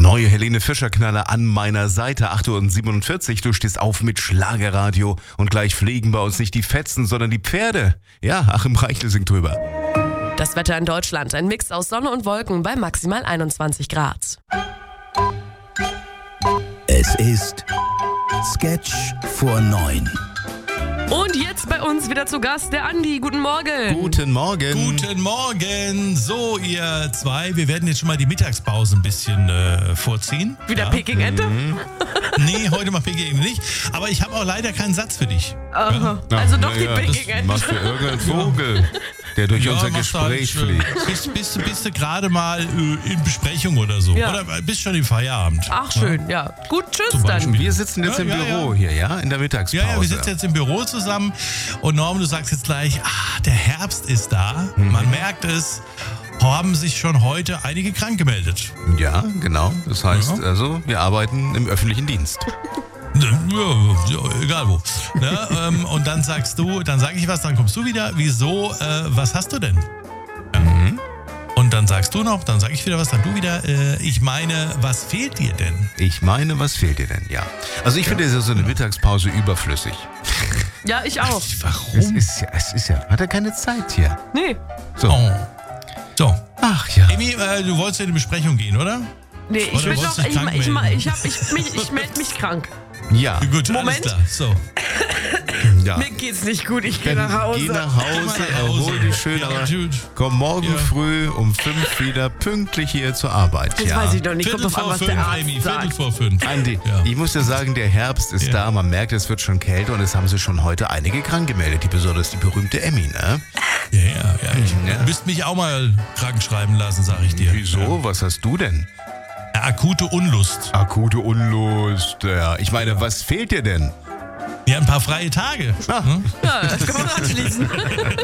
neue Helene Fischer-Knaller an meiner Seite, 8:47 Uhr. Du stehst auf mit Schlagerradio und gleich fliegen bei uns nicht die Fetzen, sondern die Pferde. Ja, Achim Reichel singt drüber. Das Wetter in Deutschland, ein Mix aus Sonne und Wolken bei maximal 21 Grad. Es ist Sketch vor 9. Und jetzt bei uns wieder zu Gast der Andi. Guten Morgen. Guten Morgen. Guten Morgen. So, ihr zwei, wir werden jetzt schon mal die Mittagspause ein bisschen vorziehen. Wieder Peking-Ente? Nee, heute mal Peking nicht. Aber ich habe auch leider keinen Satz für dich. Aha. Also doch die das Peking-Ente. machst du irgendein Vogel, der durch unser machst du Gespräch halt, fliegt. Bist du gerade mal in Besprechung oder so? Ja. Oder bist schon im Feierabend? Ach, schön, ja. Gut, tschüss Zum dann. Beispiel. Wir sitzen jetzt im Büro hier, ja? In der Mittagspause. Ja, wir sitzen jetzt im Büro zusammen und Norm, du sagst jetzt gleich, der Herbst ist da. Man merkt es, haben sich schon heute einige krank gemeldet. Ja, genau. Das heißt, also, wir arbeiten im öffentlichen Dienst. Ja, egal wo. Ne? Und dann sage ich was, dann kommst du wieder. Wieso, was hast du denn? Und dann sagst du noch, dann sage ich wieder was, dann du wieder. Ich meine, was fehlt dir denn? Ich meine, was fehlt dir denn? Ja. Also ich finde so eine Mittagspause überflüssig. Ja, ich auch. Warum? Es ist ja, hat er keine Zeit hier. Nee. So. Oh. So. Ach ja. Amy, du wolltest in die Besprechung gehen, oder? Nee, ich Oder bin wolltest doch, dich krank ich melden? melde mich krank. Ja. Gut, Moment. alles klar. So. Ja. Mir geht's nicht gut, ich gehe nach Geh Hause. nach Hause, erhol dich schön, Ja, aber gut. komm morgen Ja. früh um 5 wieder pünktlich hier zur Arbeit. Das weiß ich doch nicht, kommt Viertel drauf an, vor was 5, der Amy, Arzt Viertel sagt. vor 5. Andi, Ja. ich muss dir sagen, der Herbst ist da, man merkt, es wird schon kälter und es haben sich schon heute einige krank gemeldet, besonders die berühmte Emmy, ne? Ja. Du müsst mich auch mal krank schreiben lassen, sag ich dir. Wieso? Was hast du denn? Ja, akute Unlust. Akute Unlust, ja. Ich meine, was fehlt dir denn? Ja, ein paar freie Tage. Ja, das kann man anschließen.